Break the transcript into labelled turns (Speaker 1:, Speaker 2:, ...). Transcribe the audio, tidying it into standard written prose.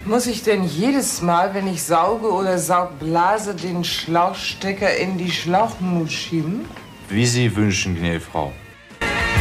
Speaker 1: Muss ich denn jedes Mal, wenn ich sauge oder saugblase, den Schlauchstecker in die Schlauchmut schieben?
Speaker 2: Wie Sie wünschen, gnädige Frau.